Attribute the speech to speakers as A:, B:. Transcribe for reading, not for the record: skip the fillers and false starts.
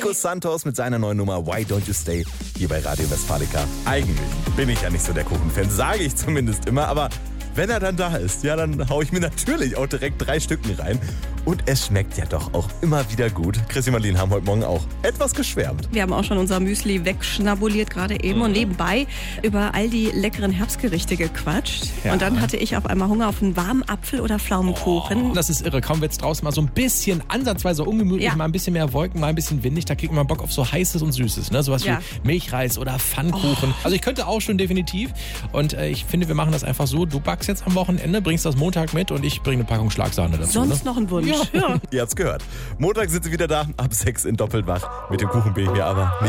A: Nico Santos mit seiner neuen Nummer Why Don't You Stay hier bei Radio Westfalica. Eigentlich bin ich ja nicht so der Kuchenfan, sage ich zumindest immer, aber wenn er dann da ist, ja, dann haue ich mir natürlich auch direkt 3 Stücken rein. Und es schmeckt ja doch auch immer wieder gut. Chrissy und Marlene haben heute Morgen auch etwas geschwärmt.
B: Wir haben auch schon unser Müsli wegschnabuliert gerade eben und nebenbei über all die leckeren Herbstgerichte gequatscht.
C: Ja.
B: Und dann hatte ich auf einmal Hunger auf einen warmen Apfel- oder Pflaumenkuchen.
C: Das ist irre. Kaum wird es draußen mal so ein bisschen ansatzweise ungemütlich,
B: Ja.
C: mal ein bisschen mehr Wolken, mal ein bisschen windig. Da kriegt man Bock auf so Heißes und Süßes. Ne? Sowas
B: Ja.
C: wie Milchreis oder Pfannkuchen. Also ich könnte auch schon definitiv. Und ich finde, wir machen das einfach so. Du backst jetzt am Wochenende, bringst das Montag mit und ich bringe eine Packung Schlagsahne dazu.
B: Sonst
C: ne?
B: noch ein Wunsch. Ja.
A: Ihr habt's gehört. Montag sind sie wieder da, ab 6 in Doppeltwach. Mit dem Kuchen bin ich mir aber nicht